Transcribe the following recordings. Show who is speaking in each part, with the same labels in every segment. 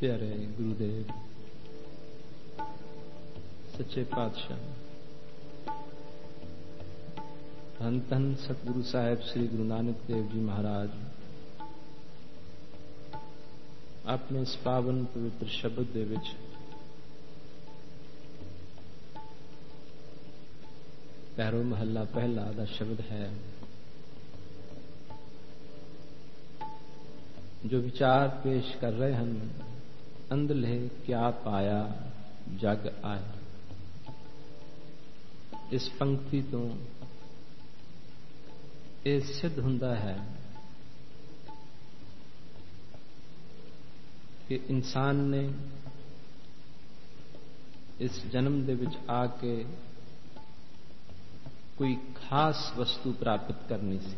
Speaker 1: प्यारे गुरुदेव सच्चे पातशाह धन धन सतगुरु साहिब श्री गुरु नानक देव जी महाराज अपने इस पावन पवित्र शब्द दे विच पैरों महला पहला दा शब्द है जो विचार पेश कर रहे हैं अंधले क्या पाया जग आया। इस पंक्ति तो ये सिद्ध हुंदा है कि इंसान ने इस जन्म दे विच आके कोई खास वस्तु प्राप्त करनी सी।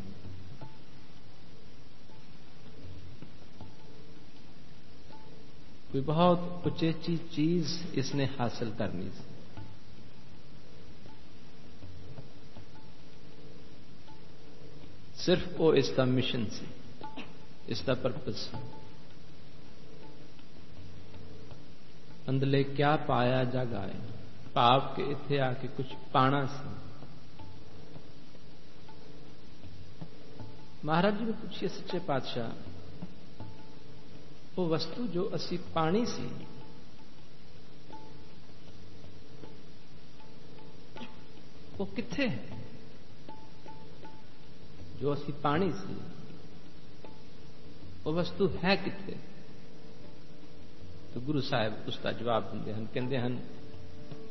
Speaker 1: कोई बहुत उचेची चीज इसने हासिल करनी सी। सिर्फ वो इसका मिशन सी, इसका पर्पस। अंदले क्या पाया जग आए, भाव के इत्थे आके कुछ पाना सी। महाराज जी ने पूछिए सच्चे पातशाह वो वस्तु जो असी पानी सी वो किथे है? जो असी पानी सी वो वस्तु है किथे? तो गुरु साहब उसका जवाब देंगे हैं, कहते हैं